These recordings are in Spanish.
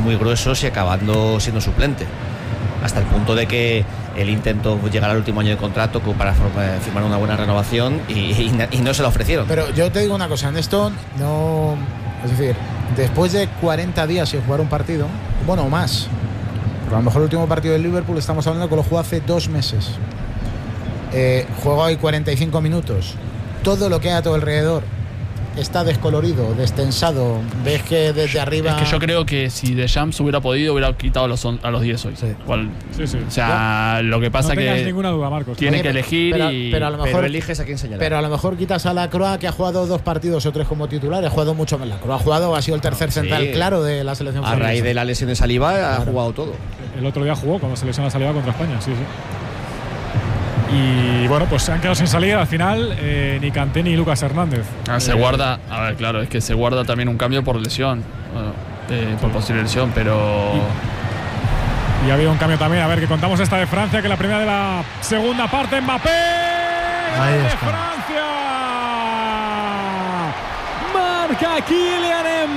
muy gruesos y acabando siendo suplente, hasta el punto de que él intentó llegar al último año de contrato para firmar una buena renovación y no se la ofrecieron. Pero yo te digo una cosa, en esto no, es decir, después de 40 días sin jugar un partido, bueno, o más, pero a lo mejor el último partido del Liverpool estamos hablando que lo jugó hace 2 meses, juega hoy 45 minutos, todo lo que hay a todo alrededor está descolorido, destensado, ves que desde arriba... Es que yo creo que si Deschamps hubiera podido, hubiera quitado a los 10 hoy. Sí. Sí. O sea, lo que pasa no tengas que ninguna duda, Marcos. tiene que elegir pero a lo mejor eliges a quién señalar. Pero a lo mejor quitas a Lacroix, que ha jugado 2 partidos o 3 como titular, ha jugado mucho más. Lacroix ha sido el tercer central claro de la selección francesa. A raíz de la lesión de Saliba ha jugado todo. El otro día jugó cuando se lesionó Saliba contra España, sí. Y bueno, pues se han quedado sin salir al final ni Kanté ni Lucas Hernández. Se guarda, a ver, claro, es que se guarda también un cambio por lesión, por posible lesión, pero... Y ha habido un cambio también, a ver, que contamos esta de Francia, que la primera de la segunda parte, Mbappé. Ahí de está. Francia. Marca Kylian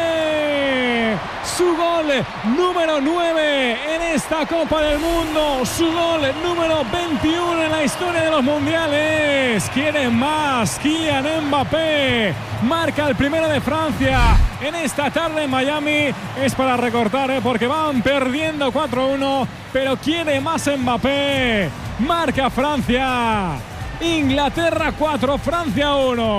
Mbappé. Su gol número 9 en esta Copa del Mundo. Su gol número 21 en la historia de los mundiales. Quiere más. Kylian Mbappé marca el primero de Francia en esta tarde en Miami. Es para recortar, porque van perdiendo 4-1, pero quiere más Mbappé. Marca Francia. Inglaterra 4, Francia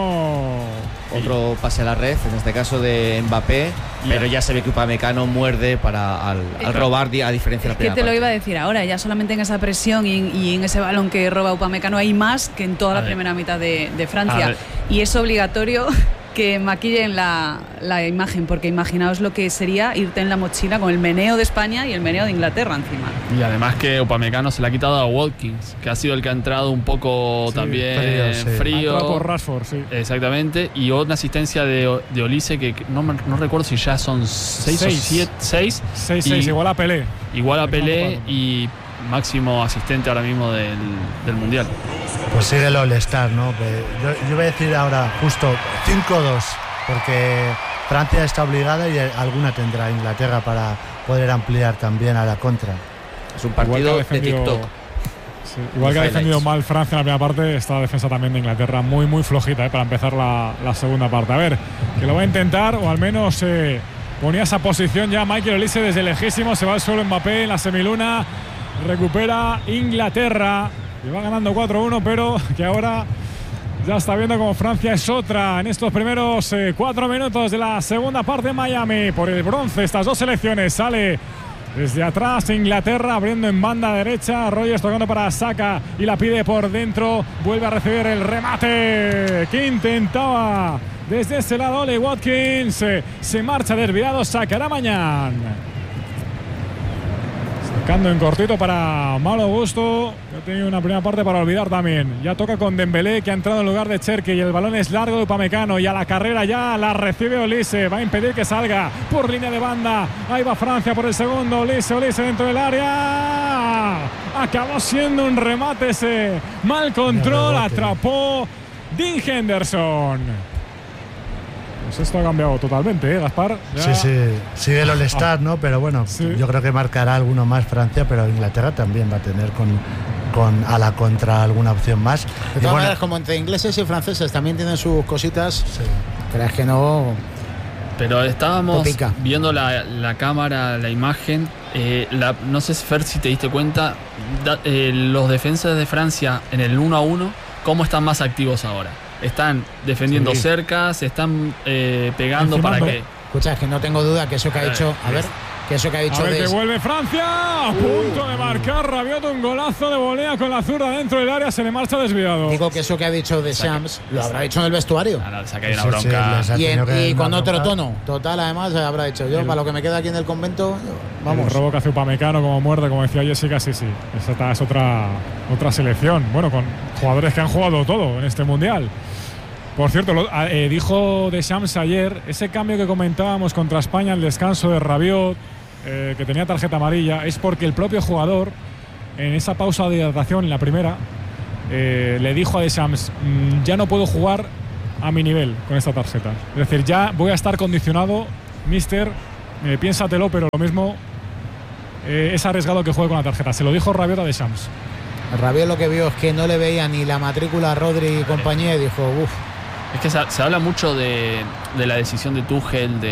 1. Otro pase a la red, en este caso de Mbappé, pero ya se ve que Upamecano muerde al robar, a diferencia de la primera parte. Te lo iba a parte. decir ahora, ya solamente en esa presión y en ese balón que roba Upamecano hay más que en toda la primera mitad de Francia. Y es obligatorio que maquillen la imagen, porque imaginaos lo que sería irte en la mochila con el meneo de España y el meneo de Inglaterra encima. Y además que Upamecano se le ha quitado a Watkins, que ha sido el que ha entrado un poco también frío. Ha entrado por Rashford, sí. Exactamente. Y una asistencia de Olise que no recuerdo si ya son 6 o 7. 6. 6, igual a Pelé. Igual a Pelé y máximo asistente ahora mismo del Mundial. Pues sigue el All-Star, ¿no? Yo voy a decir ahora justo 5-2, porque Francia está obligada y alguna tendrá Inglaterra para poder ampliar también a la contra. Es un partido de TikTok. Sí, igual que ha defendido mal Francia en la primera parte, está la defensa también de Inglaterra muy muy flojita para empezar la segunda parte. A ver, que lo va a intentar, o al menos ponía esa posición ya Michael Olise desde lejísimo. Se va al suelo Mbappé en la semiluna. Recupera Inglaterra y va ganando 4-1, pero que ahora ya está viendo como Francia es otra en estos primeros 4 minutos de la segunda parte en Miami. Por el bronce, estas dos selecciones. Sale desde atrás Inglaterra, abriendo en banda derecha. Rogers tocando para Saka y la pide por dentro. Vuelve a recibir el remate que intentaba desde ese lado Oli Watkins. Se marcha desviado, sacará mañana. Sacando en cortito para Malo Gusto. Ha tenido una primera parte para olvidar también. Ya toca con Dembélé, que ha entrado en lugar de Cherki, y el balón es largo de Upamecano, y a la carrera ya la recibe Olise. Va a impedir que salga por línea de banda. Ahí va Francia por el segundo. Olise dentro del área. Acabó siendo un remate ese. Mal control. Atrapó Dean Henderson. Pues esto ha cambiado totalmente, Gaspar. Ya. Sí, sigue el All-Star, ¿no? Pero bueno, yo creo que marcará alguno más Francia, pero Inglaterra también va a tener con a la contra alguna opción más. De todas maneras, como entre ingleses y franceses también tienen sus cositas, pero es que no... Pero estábamos viendo la cámara, la imagen. No sé, Fer, si te diste cuenta, los defensas de Francia en el 1-1, ¿cómo están más activos ahora? Están defendiendo cerca, se están pegando para que... Escucha, es que no tengo duda que eso que ha dicho... A ver, que eso que ha dicho... A ver, que vuelve Francia, a punto de marcar Rabiot, un golazo de volea con la zurda dentro del área, se le marcha desviado. Digo que eso que ha dicho Deschamps lo habrá dicho en el vestuario. Se ha caído una bronca. Y con otro tono. Total, además, habrá dicho yo, para lo que me queda aquí en el convento, vamos. El robo que hace Upamecano, como muerde, como decía Jessica, sí. Esa es otra selección. Bueno, con jugadores que han jugado todo en este Mundial. Por cierto, dijo Deschamps ayer, ese cambio que comentábamos contra España, el descanso de Rabiot, que tenía tarjeta amarilla, es porque el propio jugador, en esa pausa de hidratación, en la primera, le dijo a Deschamps, ya no puedo jugar a mi nivel con esta tarjeta. Es decir, ya voy a estar condicionado, mister, piénsatelo, pero lo mismo es arriesgado que juegue con la tarjeta. Se lo dijo Rabiot a Deschamps. Rabiot lo que vio es que no le veía ni la matrícula a Rodri y compañía, y dijo, uff. Es que se habla mucho de la decisión de Tuchel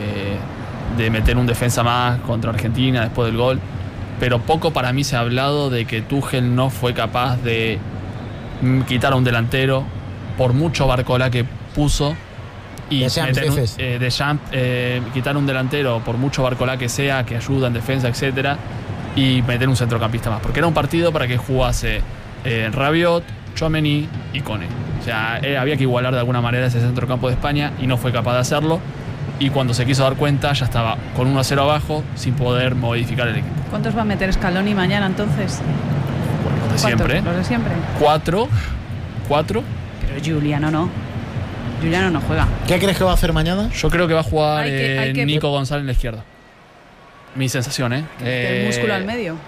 de meter un defensa más contra Argentina después del gol, pero poco para mí se ha hablado de que Tuchel no fue capaz de quitar a un delantero por mucho Barcola que puso y Deschamps quitar un delantero por mucho Barcola que sea, que ayuda en defensa, etcétera, y meter un centrocampista más, porque era un partido para que jugase Rabiot, Tchouaméni y Koné. O sea, había que igualar de alguna manera ese centrocampo de España y no fue capaz de hacerlo, y cuando se quiso dar cuenta ya estaba con 1-0 abajo sin poder modificar el equipo. ¿Cuántos va a meter Scaloni mañana entonces? Bueno, los de siempre. ¿Los de siempre? 4. Pero Giuliano no juega. ¿Qué crees que va a hacer mañana? Yo creo que va a jugar Nico González en la izquierda. Mi sensación, ¿El músculo al medio?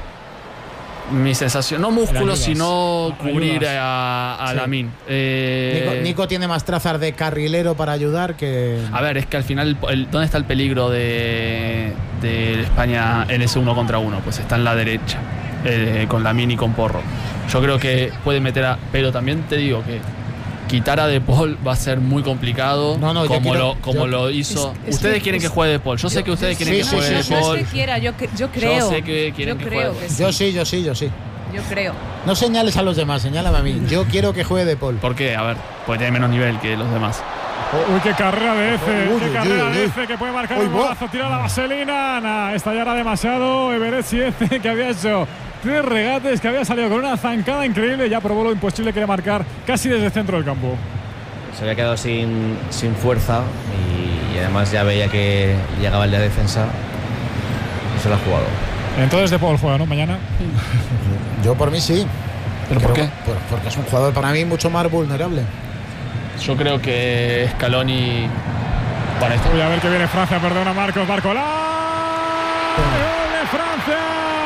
Mi sensación, no músculo, sino cubrir a sí. Lamine. Nico tiene más trazas de carrilero para ayudar que... A ver, es que al final, ¿dónde está el peligro de España en ese 1 contra 1? Pues está en la derecha, con Lamine y con Porro. Yo creo que puede meter pero también te digo que quitar a De Paul va a ser muy complicado, como lo hizo. Ustedes quieren que juegue De Paul. Yo sé que ustedes quieren que juegue De Paul. No es que quiera, yo creo. Yo sé que quieren que juegue. Sí. Yo sí. Yo creo. No señales a los demás, señálame a mí. Yo quiero que juegue De Paul. ¿Por qué? A ver, porque tiene menos nivel que los demás. Uy, qué carrera de Efe, que puede marcar un golazo, tira la vaselina. Nah, esta ya era demasiado. Everett Efe, que había hecho 3 regates, que había salido con una zancada increíble, ya probó lo imposible, quería marcar casi desde el centro del campo. Se había quedado sin fuerza y además ya veía que llegaba el de defensa y se lo ha jugado. Entonces De Paul juega, ¿no? Mañana. Yo por mí sí. ¿Pero por qué? Porque es un jugador para mí mucho más vulnerable. Yo creo que Scaloni para esto. Voy a ver que viene Francia, perdona Marcos Barcola. ¡Gol de Francia!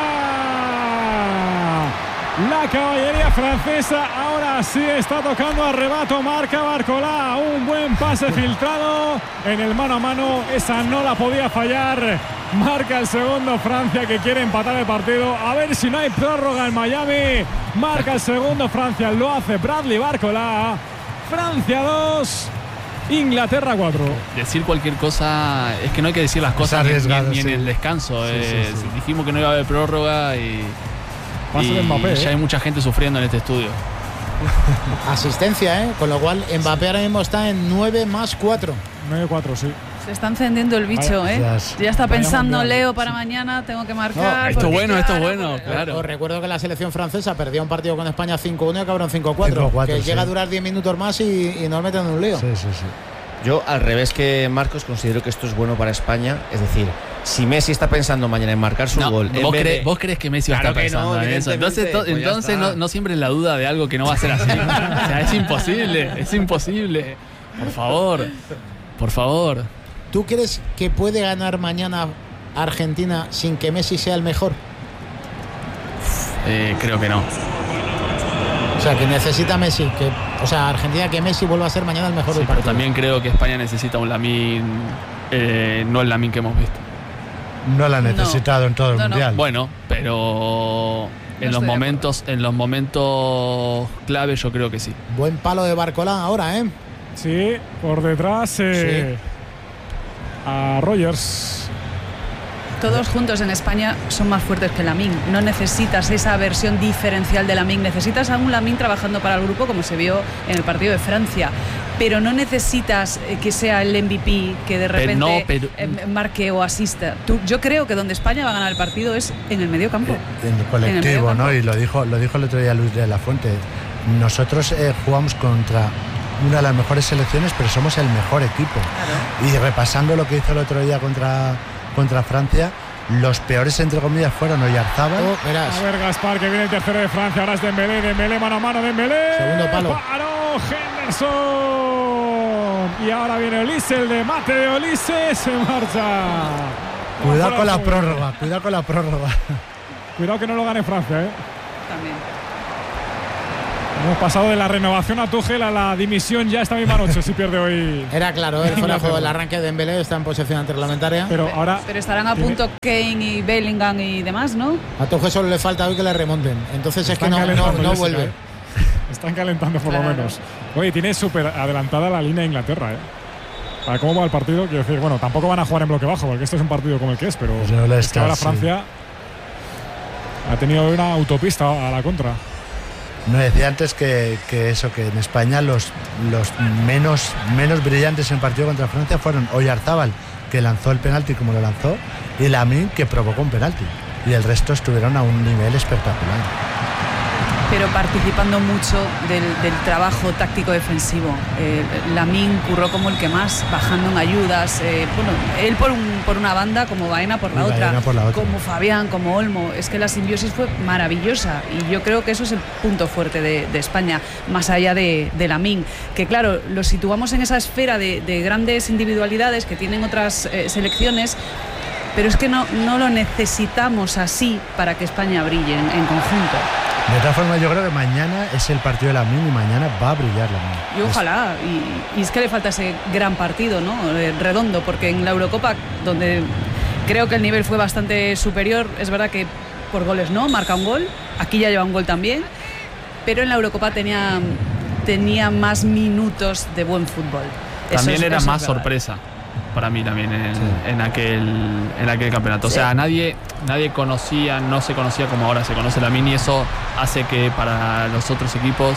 La caballería francesa ahora sí está tocando arrebato, marca Barcola, un buen pase filtrado en el mano a mano, esa no la podía fallar, marca el segundo Francia, que quiere empatar el partido, a ver si no hay prórroga en Miami, marca el segundo Francia, lo hace Bradley Barcola, Francia 2, Inglaterra 4. Decir cualquier cosa, es que no hay que decir las cosas ni en el descanso, sí. Dijimos que no iba a haber prórroga y Mbappé, ya hay mucha gente sufriendo en este estudio. Asistencia, con lo cual Mbappé ahora mismo está en 9+4. 9-4, sí. Se está encendiendo el bicho, Ya está pensando Leo para mañana, tengo que marcar. No, esto es bueno, claro. Os recuerdo que la selección francesa perdió un partido con España 5-1 y acabaron 5-4. Que llega a durar 10 minutos más y nos meten en un lío. Sí. Yo, al revés que Marcos, considero que esto es bueno para España. Es decir, si Messi está pensando mañana en marcar su gol... ¿Vos crees que Messi va a estar pensando en eso? Entonces no siempre en la duda de algo que no va a ser así. O sea, es imposible. Por favor. ¿Tú crees que puede ganar mañana Argentina sin que Messi sea el mejor? Creo que no. O sea, que necesita Messi, Argentina, que Messi vuelva a ser mañana el mejor del partido. Pero también creo que España necesita un Lamine, no el Lamine que hemos visto. No la ha necesitado en todo el Mundial. Bueno, pero en los momentos clave yo creo que sí. Buen palo de Barcola ahora, Sí, por detrás a Rogers. Todos juntos en España son más fuertes que Lamine. No necesitas esa versión diferencial de Lamine. Necesitas a un Lamine trabajando para el grupo, como se vio en el partido de Francia. Pero no necesitas que sea el MVP que de repente marque o asista. Yo creo que donde España va a ganar el partido es en el medio campo. En el colectivo, ¿no? Y lo dijo el otro día Luis de la Fuente. Nosotros jugamos contra una de las mejores selecciones, pero somos el mejor equipo. Claro. Y repasando lo que hizo el otro día contra Francia, los peores entre comillas fueron Oyarzábal. A ver, Gaspar, que viene el tercero de Francia, ahora es Dembélé, mano a mano, Dembélé. Segundo palo. Paró Henderson. Y ahora viene Olise, el de mate de Olise, se marcha. Cuidado con la prórroga. Cuidado que no lo gane Francia, También. Hemos pasado de la renovación a Tuchel a la dimisión ya esta misma noche si pierde hoy. Era claro, el fuera de juego del arranque de Dembélé, está en posesión reglamentaria. Pero estarán a punto Kane y Bellingham y demás, ¿no? A Tuchel solo le falta hoy que le remonten. Entonces es que no vuelve. Están calentando por lo menos. Oye, tiene súper adelantada la línea de Inglaterra, Para cómo va el partido, quiero decir, bueno, tampoco van a jugar en bloque bajo, porque esto es un partido como el que es, pero es que ahora Francia ha tenido una autopista a la contra. No, decía antes que en España los menos brillantes en el partido contra Francia fueron Oyarzábal, que lanzó el penalti como lo lanzó, y Lamine, que provocó un penalti. Y el resto estuvieron a un nivel espectacular. Pero participando mucho del trabajo táctico defensivo. Lamine curró como el que más, bajando en ayudas. Él por una banda, como Baena por la otra, como Fabián, como Olmo. Es que la simbiosis fue maravillosa y yo creo que eso es el punto fuerte de España, más allá de Lamine. Que claro, lo situamos en esa esfera de grandes individualidades que tienen otras selecciones, pero es que no lo necesitamos así para que España brille en conjunto. De todas formas, yo creo que mañana es el partido de Lamine y mañana va a brillar Lamine. Y ojalá, y es que le falta ese gran partido, ¿no? Redondo, porque en la Eurocopa, donde creo que el nivel fue bastante superior, es verdad que por goles no, marca un gol, aquí ya lleva un gol también, pero en la Eurocopa tenía más minutos de buen fútbol. También era más sorpresa para mí también en aquel campeonato. O sea, nadie conocía, no se conocía como ahora se conoce Lamine, y eso hace que para los otros equipos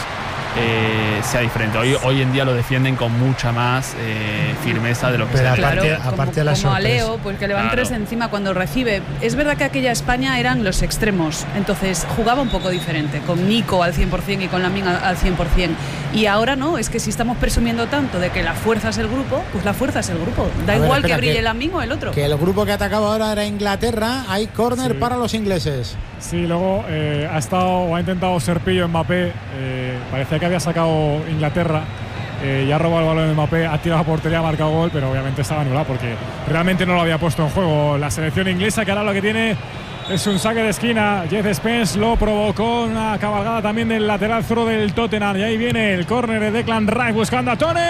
sea diferente. Hoy en día lo defienden con mucha más firmeza de lo que sea. Claro, aparte de la sorpresa. Como a Leo, pues que le van tres encima cuando recibe. Es verdad que aquella España eran los extremos, entonces jugaba un poco diferente, con Nico al 100% y con Lamine al 100%. Y ahora no, es que si estamos presumiendo tanto de que la fuerza es el grupo, pues la fuerza es el grupo. Da igual que brille Lamine o el otro. Que el grupo que ha atacado ahora era Inglaterra, hay córner para los ingleses. Sí, luego ha intentado Serpillo Mbappé, parecía que había sacado Inglaterra, ya ha robado el balón de Mbappé, ha tirado a portería, ha marcado gol, pero obviamente estaba anulado porque realmente no lo había puesto en juego la selección inglesa, que ahora lo que tiene es un saque de esquina. Jeff Spence lo provocó, una cabalgada también del lateral zurdo del Tottenham, y ahí viene el córner de Declan Rice buscando a Tony.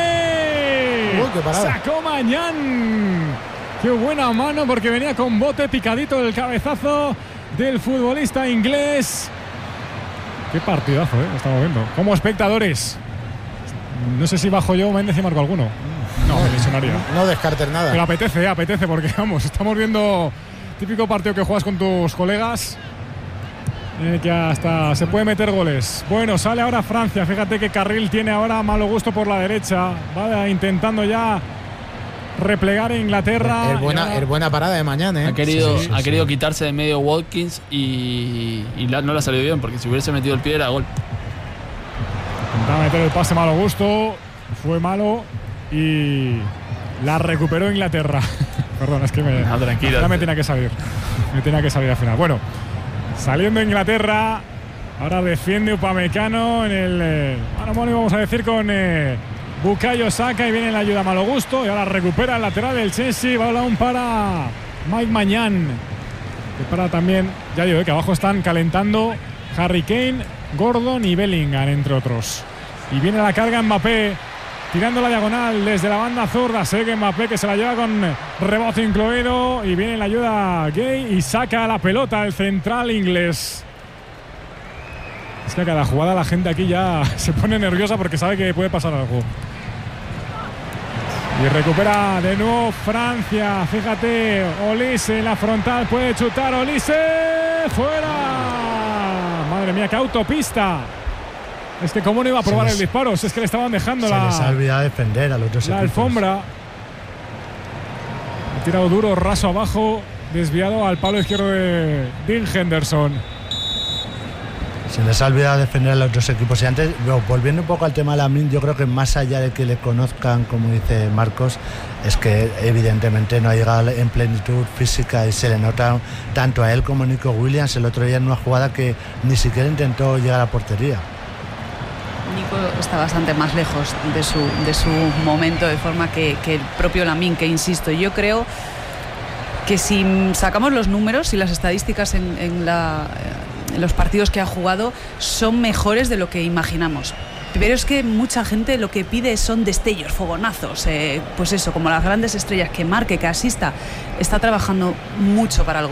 Sacó Mañán, qué buena mano, porque venía con bote, picadito el cabezazo del futbolista inglés. Qué partidazo, estamos viendo. Como espectadores, no sé si bajo yo Méndez y marco alguno. No, me lesionaría. No descartes nada. Pero apetece, porque vamos, estamos viendo típico partido que juegas con tus colegas, que hasta se puede meter goles. Bueno, sale ahora Francia. Fíjate que Carril tiene ahora malo gusto por la derecha. Va intentando ya replegar a Inglaterra. Es buena parada de mañana, Ha querido quitarse de medio Watkins y no le ha salido bien, porque si hubiese metido el pie era gol. Intentaba meter el pase malo gusto, fue malo y la recuperó Inglaterra. Perdón, es que tranquilo. Me tenía que salir. Al final. Bueno, saliendo Inglaterra, ahora defiende Upamecano en el mano y vamos a decir con Bukayo Saka, y viene la ayuda a malo gusto, y ahora recupera el lateral del Chelsea. Balón para Mike Maignan, que para también, ya digo, que abajo están calentando Harry Kane, Gordon y Bellingham, entre otros. Y viene la carga Mbappé, tirando la diagonal desde la banda zurda. Sigue Mbappé, que se la lleva con rebote incluido, y viene la ayuda Gay y saca la pelota el central inglés. Es que a cada jugada la gente aquí ya se pone nerviosa porque sabe que puede pasar algo. Y recupera de nuevo Francia. Fíjate, Olise en la frontal, puede chutar Olise, fuera. Madre mía, qué autopista. Es que cómo no iba a probar el disparo, si es que le estaban dejando se les ha olvidado defender a los dos la equipos. Alfombra. Ha tirado duro, raso abajo, desviado al palo izquierdo de Dean Henderson. Se les ha olvidado defender a los dos equipos. Y antes, volviendo un poco al tema de Lamine, yo creo que más allá de que le conozcan, como dice Marcos, es que evidentemente no ha llegado en plenitud física, y se le nota tanto a él como a Nico Williams el otro día en una jugada que ni siquiera intentó llegar a portería. Nico está bastante más lejos de su momento, de forma que el propio Lamine, que insisto, yo creo que si sacamos los números y las estadísticas en los partidos que ha jugado son mejores de lo que imaginamos. Pero es que mucha gente lo que pide son destellos, fogonazos, pues eso, como las grandes estrellas, que marque, que asista. Está trabajando mucho para el